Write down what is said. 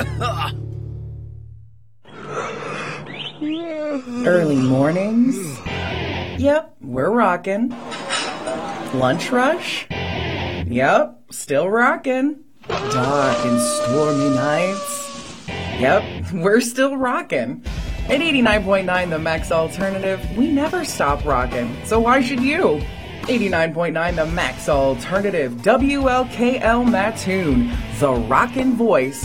Early mornings? Yep, we're rockin'. Lunch rush? Yep, still rockin'. Dark and stormy nights? Yep, we're still rockin'. At 89.9 The Max Alternative, we never stop rockin', so why should you? 89.9 The Max Alternative, WLKL Mattoon, the rockin' voice